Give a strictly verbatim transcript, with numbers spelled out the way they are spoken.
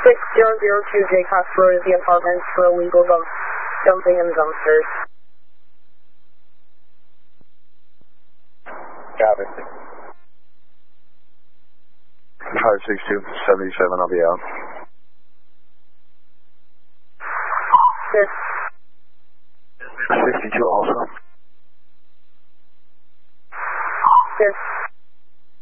six zero zero two Jaycox Road at the apartments for illegal dump, dumping in the dumpsters. Copy. five six two seventy-seven, I'll be out. Six. sixty-two also. Six.